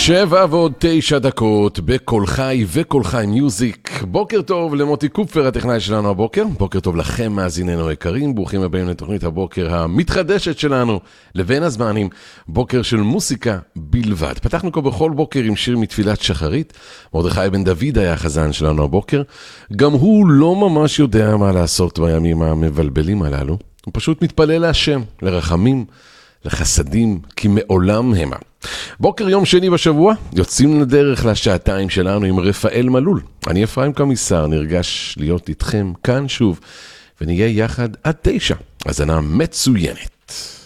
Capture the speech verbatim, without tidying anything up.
שבע ועוד תשע דקות בכל חי וכל חי מיוזיק. בוקר טוב למוטי קופר, הטכנאי שלנו הבוקר. בוקר טוב לכם מאזיננו היקרים. ברוכים הבאים לתוכנית הבוקר המתחדשת שלנו לבין הזמנים, בוקר של מוסיקה בלבד. פתחנו פה בכל בוקר עם שיר מתפילת שחרית. מרדכי בן דוד היה החזן שלנו הבוקר. גם הוא לא ממש יודע מה לעשות בימים המבלבלים הללו. הוא פשוט מתפלל להשם, לרחמים, לחסדים, כי מעולם המה. בוקר יום שני בשבוע, יוצאים לדרך לשעתיים שלנו עם רפאל מלול. אני אפרים קמיסר, נרגש להיות איתכם כאן שוב, ונהיה יחד עד תשע. הזנה מצוינת.